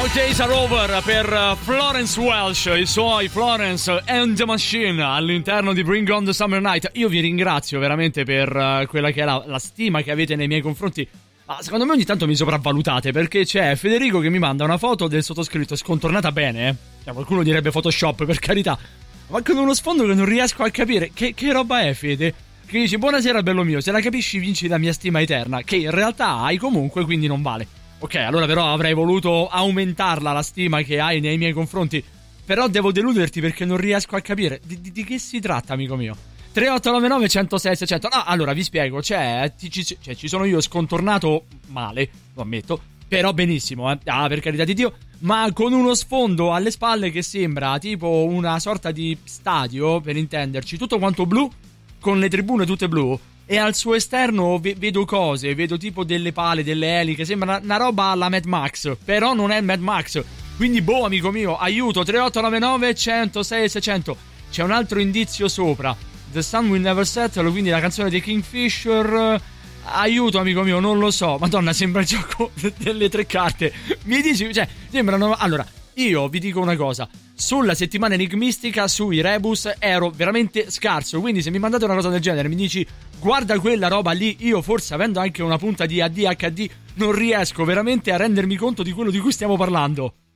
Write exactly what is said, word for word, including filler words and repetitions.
No Days Are Over per Florence Welch, i suoi Florence and the Machine all'interno di Bring On the Summer Night. Io vi ringrazio veramente per quella che è la, la stima che avete nei miei confronti. Ah, secondo me ogni tanto mi sopravvalutate, perché c'è Federico che mi manda una foto del sottoscritto scontornata bene, eh? Cioè, qualcuno direbbe Photoshop, per carità, ma con uno sfondo che non riesco a capire. Che, che roba è, Fede? Che dici buonasera bello mio, se la capisci vinci la mia stima eterna, che in realtà hai comunque, quindi non vale. Ok, allora però avrei voluto aumentarla la stima che hai nei miei confronti, però devo deluderti perché non riesco a capire di, di, di che si tratta, amico mio. tre otto nove nove uno zero sei sei zero zero. No, allora vi spiego, cioè, ci, cioè ci sono io scontornato male, lo ammetto, però benissimo, eh. Ah, per carità di Dio, ma con uno sfondo alle spalle che sembra tipo una sorta di stadio, per intenderci, tutto quanto blu, con le tribune tutte blu. E al suo esterno ve- vedo cose, vedo tipo delle pale, delle eliche, sembra una, una roba alla Mad Max, però non è Mad Max. Quindi boh, amico mio, aiuto, tre otto nove nove uno zero sei sei zero zero. C'è un altro indizio sopra, The Sun Will Never Set, quindi la canzone dei Kingfisher. Aiuto, amico mio, non lo so. Madonna, sembra il gioco delle tre carte. Mi dici, cioè, sembrano... Allora, io vi dico una cosa. Sulla settimana enigmistica, sui rebus, ero veramente scarso. Quindi se mi mandate una cosa del genere, mi dici guarda quella roba lì, io forse avendo anche una punta di A D H D non riesco veramente a rendermi conto di quello di cui stiamo parlando.